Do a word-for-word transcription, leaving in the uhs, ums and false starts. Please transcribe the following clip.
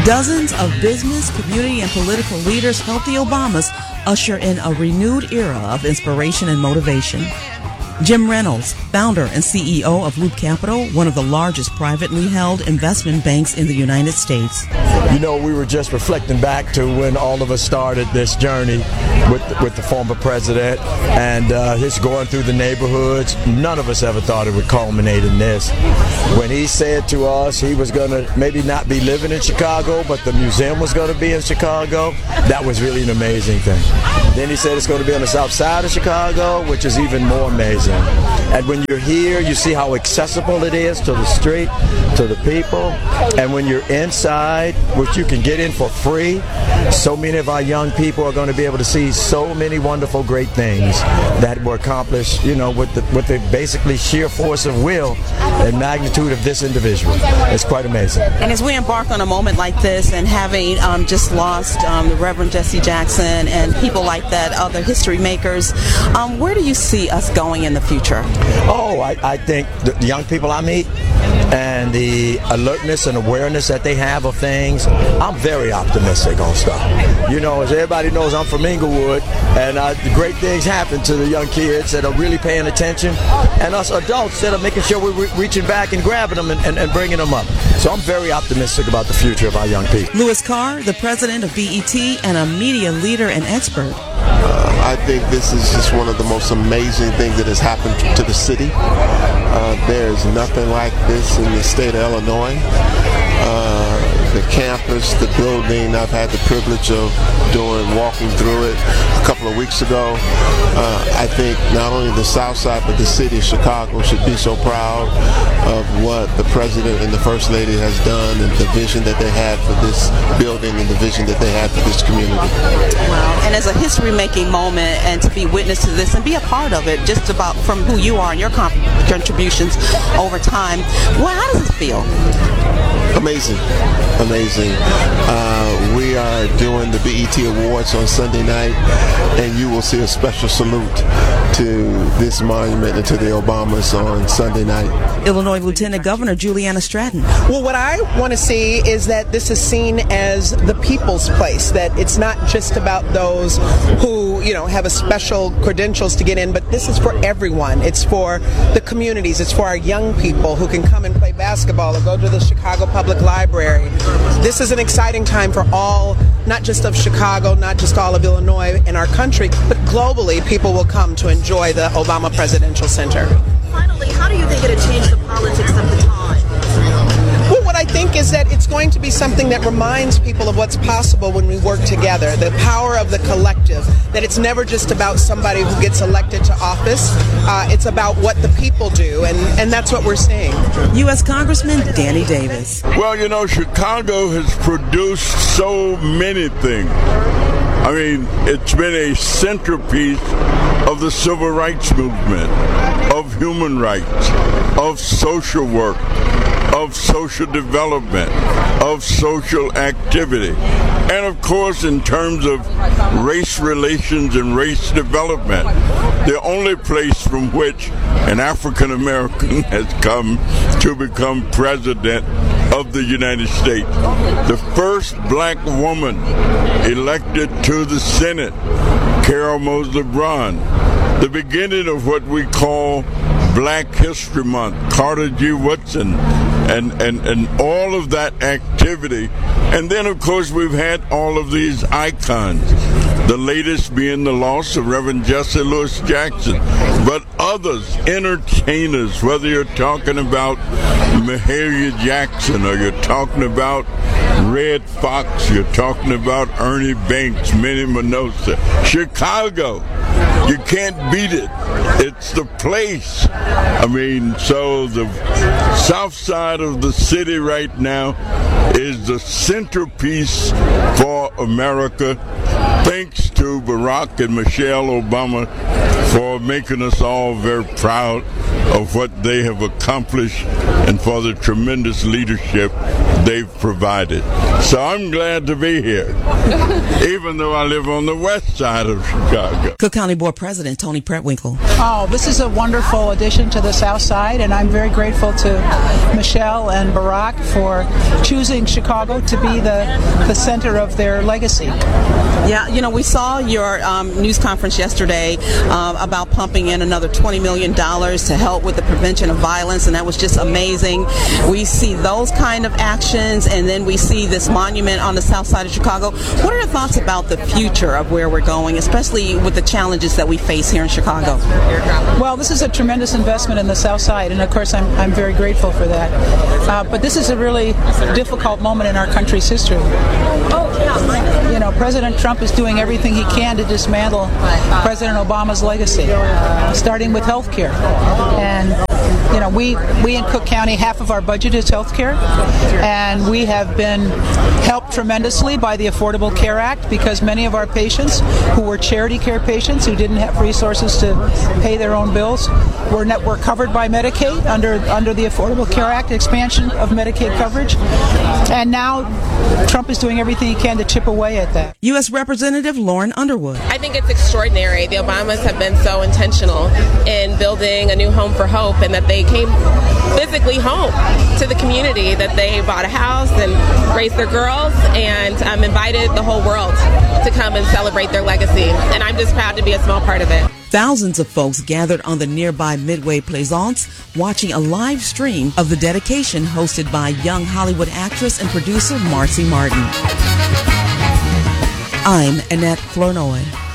Dozens of business, community, and political leaders helped the Obamas usher in a renewed era of inspiration and motivation. Jim Reynolds, founder and C E O of Loop Capital, one of the largest privately held investment banks in the United States. You know, we were just reflecting back to when all of us started this journey with with the former president and uh, his going through the neighborhoods. None of us ever thought it would culminate in this. When he said to us he was going to maybe not be living in Chicago, but the museum was going to be in Chicago, that was really an amazing thing. Then he said it's going to be on the south side of Chicago, which is even more amazing. And when you're here, you see how accessible it is to the street, to the people. And when you're inside, which you can get in for free, so many of our young people are going to be able to see so many wonderful, great things that were accomplished, you know, with the, with the basically sheer force of will and magnitude of this individual. It's quite amazing. And as we embark on a moment like this and having um, just lost um, the Reverend Jesse Jackson and people like that, other history makers, um, where do you see us going in the future? Oh, I, I think the young people I meet and the alertness and awareness that they have of things, I'm very optimistic on stuff. You know, as everybody knows, I'm from Inglewood, and uh, great things happen to the young kids that are really paying attention, and us adults that are making sure we're re- reaching back and grabbing them and, and, and bringing them up. So I'm very optimistic about the future of our young people. Louis Carr, the president of B E T and a media leader and expert. Uh, I think this is just one of the most amazing things that has happened to the city. Uh, there is nothing like this in the state of Illinois. Uh, the campus, the building, I've had the privilege of doing, walking through it a couple of weeks ago. Uh, I think not only the South Side, but the city of Chicago should be so proud of what the President and the First Lady has done and the vision that they had for this building and the vision that they had for this community. Wow. And as a history-making moment and to be witness to this and be a part of it, just about from who you are and your comp- contributions over time, well, how does this feel? Amazing. Amazing. Uh, we are doing the B E T Awards on Sunday night, and you will see a special salute to this monument and to the Obamas on Sunday night. Illinois Lieutenant Governor Juliana Stratton. Well, what I want to see is that this is seen as the people's place, that it's not just about those who, you know, have a special credentials to get in, but this is for everyone. It's for the communities. It's for our young people who can come and play basketball or go to the Chicago Public Library. This is an exciting time for all, not just of Chicago, not just all of Illinois and our country, but globally people will come to enjoy the Obama Presidential Center. Finally, how do you think it'll change the politics of the time? Well, what I think is that it's going to be something that reminds people of what's possible when we work together, the power of the collective, that it's never just about somebody who gets elected to office. Uh, it's about what the people do, and, and that's what we're seeing. U S Congressman Danny Davis. Well, you know, Chicago has produced so many things. I mean, it's been a centerpiece of the civil rights movement, of human rights, of social work, of social development, of social activity. And of course, in terms of race relations and race development, the only place from which an African American has come to become president of the United States. The first black woman elected to the Senate, Carol Moseley Braun. The beginning of what we call Black History Month, Carter G. Woodson, and, and, and all of that activity. And then, of course, we've had all of these icons, the latest being the loss of Reverend Jesse Louis Jackson, but others, entertainers, whether you're talking about Mahalia Jackson or you're talking about Red Fox, you're talking about Ernie Banks, Minnie Minosa, Chicago. You can't beat it. It's the place. I mean, so the south side of the city right now is the centerpiece for America. Thanks to Barack and Michelle Obama for making us all very proud of what they have accomplished and for the tremendous leadership they've provided. So I'm glad to be here, even though I live on the west side of Chicago. Cook County Board President Tony Pretwinkle. Oh, this is a wonderful addition to the South Side, and I'm very grateful to Michelle and Barack for choosing Chicago to be the, the center of their legacy. Yeah, you know, we saw your um, news conference yesterday uh, about pumping in another twenty million dollars to help with the prevention of violence, and that was just amazing. We see those kind of actions, and then we see this monument on the south side of Chicago. What are your thoughts about the future of where we're going, especially with the challenges that we face here in Chicago? Well, this is a tremendous investment in the South Side, and of course I'm, I'm very grateful for that. Uh, but this is a really difficult moment in our country's history. You know, President Trump is doing everything he can to dismantle President Obama's legacy, starting with health care. And you know, we, we in Cook County, half of our budget is health care, and we have been helped tremendously by the Affordable Care Act because many of our patients who were charity care patients who didn't have resources to pay their own bills were, net, were covered by Medicaid under, under the Affordable Care Act, expansion of Medicaid coverage. And now Trump is doing everything he can to chip away at that. U S Representative Lauren Underwood. I think it's extraordinary. The Obamas have been so intentional in building a new home for hope, and that they came physically home to the community, that they bought a house and raised their girls and um, invited the whole world to come and celebrate their legacy. And I'm just proud to be a small part of it. Thousands of folks gathered on the nearby Midway Plaisance watching a live stream of the dedication hosted by young Hollywood actress and producer Marcy Martin. I'm Annette Flournoy.